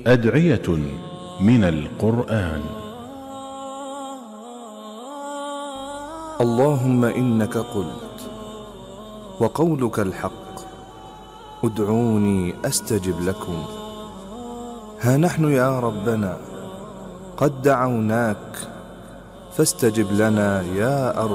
أدعية من القرآن. اللهم إنك قلت وقولك الحق، ادعوني أستجب لكم. ها نحن يا ربنا قد دعوناك فاستجب لنا يا أرحم